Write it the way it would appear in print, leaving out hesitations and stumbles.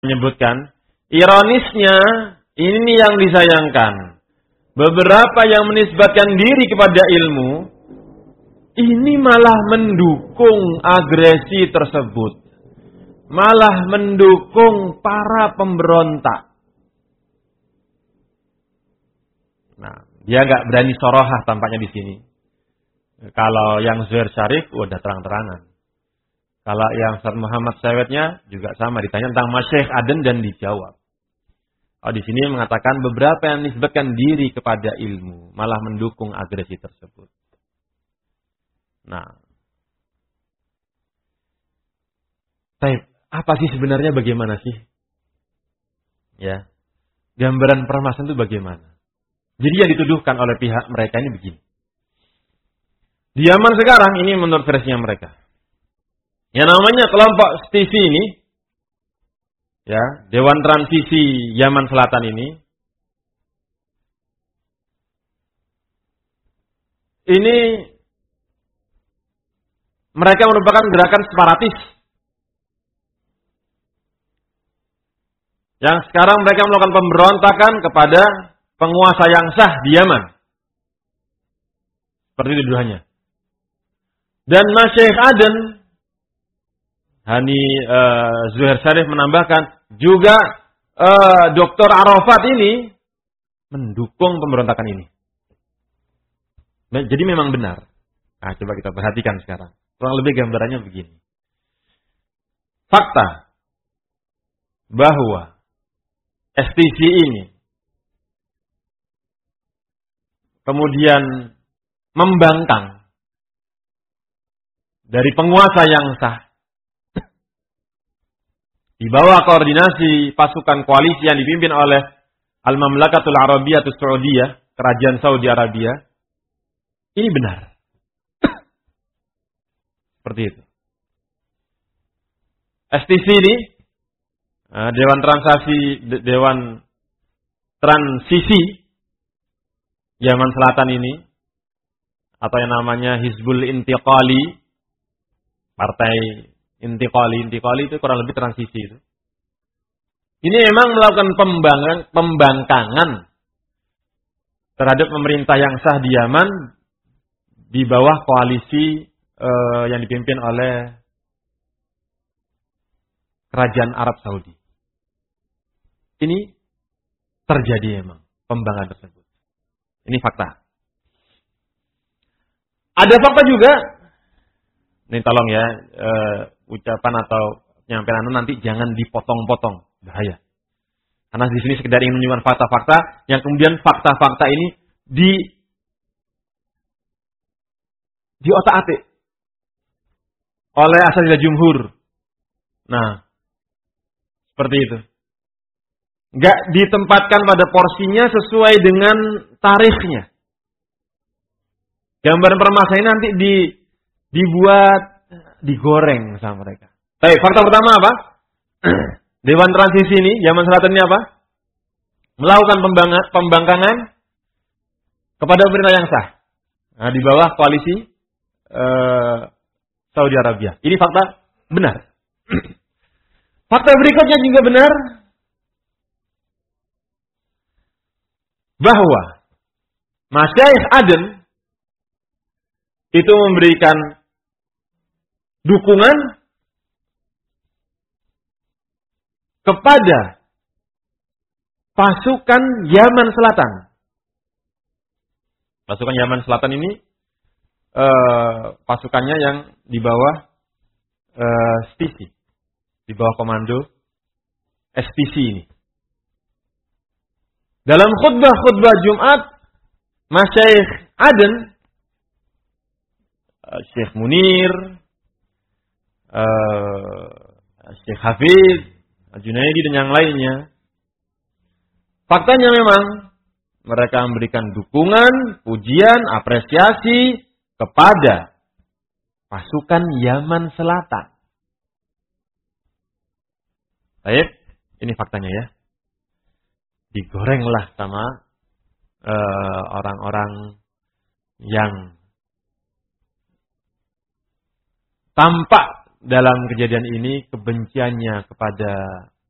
menyebutkan, ironisnya ini yang disayangkan. Beberapa yang menisbatkan diri kepada ilmu, ini malah mendukung agresi tersebut. Malah mendukung para pemberontak. Nah, dia nggak berani sorohah tampaknya di sini. Kalau yang Zuhair Syarif, udah terang-terangan. Kalau yang Ustaz Muhammad Sewetnya juga sama, ditanya tentang Masyaikh Aden dan dijawab. Oh, di sini mengatakan beberapa yang menisbatkan diri kepada ilmu, malah mendukung agresi tersebut. Nah, baik. Apa sih sebenarnya, bagaimana sih? Ya. Gambaran permasalahan itu bagaimana? Jadi yang dituduhkan oleh pihak mereka ini begini. Di zaman sekarang ini menurut versinya mereka. Yang namanya kelompok STV ini, ya, Dewan Transisi Yaman Selatan ini mereka merupakan gerakan separatis. Yang sekarang mereka melakukan pemberontakan kepada penguasa yang sah di Yaman. Seperti itu tuduhannya. Dan Masyaikh Aden, Zuhair Syarif menambahkan, juga Dr. Arafat ini mendukung pemberontakan ini. Jadi memang benar. Nah, coba kita perhatikan sekarang. Kurang lebih gambarannya begini. Fakta bahwa STC ini kemudian membangkang dari penguasa yang sah di bawah koordinasi pasukan koalisi yang dipimpin oleh Al-Mamlakatul Arabiyatus Saudiyah, Kerajaan Saudi Arabia. Ini benar. Seperti itu. STC ini Dewan Transisi Yaman Selatan ini, atau yang namanya Hizbul Intiqali, Partai Intiqali itu kurang lebih transisi itu. Ini memang melakukan pembangkangan terhadap pemerintah yang sah di Yaman di bawah koalisi yang dipimpin oleh Kerajaan Arab Saudi. Ini terjadi memang pembangkangan tersebut. Ini fakta. Ada fakta juga. Ini tolong ya, ucapan atau penyampaian nanti jangan dipotong-potong, bahaya. Karena di sini sekedar ingin menunjukkan fakta-fakta yang kemudian fakta-fakta ini di otak-atik oleh asatidz jumhur. Nah, seperti itu. Enggak ditempatkan pada porsinya sesuai dengan tarikhnya. Gambaran permasalahan nanti digoreng sama mereka. Baik, fakta pertama apa? Dewan Transisi ini, Yaman Selatan ini apa? Melakukan pembangkangan kepada pemerintah yang sah. Nah, di bawah koalisi Saudi Arabia. Ini fakta benar. Fakta berikutnya juga benar. Bahwa Masyaikh Aden itu memberikan dukungan kepada pasukan Yaman Selatan. Pasukan Yaman Selatan ini pasukannya yang di bawah STC, di bawah komando STC ini. Dalam khutbah Jumat, Masyaikh Aden, Syekh Munir, Syekh Hafiz, Junaidi dan yang lainnya, faktanya memang mereka memberikan dukungan, pujian, apresiasi kepada pasukan Yaman Selatan. Baik, ini faktanya ya. Digorenglah sama orang-orang yang tampak dalam kejadian ini kebenciannya kepada